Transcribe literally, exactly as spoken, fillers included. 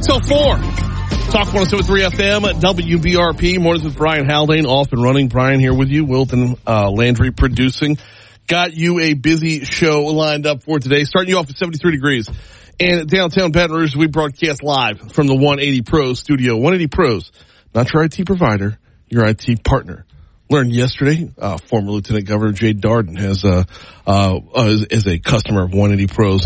six oh four. Talk one oh seven point three F M at W B R P. Mornings with Brian Haldane, off and running. Brian here with you. Wilton uh, Landry producing. Got you a busy show lined up for today. Starting you off at seventy-three degrees. And downtown Baton Rouge, we broadcast live from the one eighty Pros studio. one eighty Pros, not your I T provider, your I T partner. Learned yesterday, uh, former Lieutenant Governor Jay Darden has uh, uh, is, is a customer of one eighty Pros.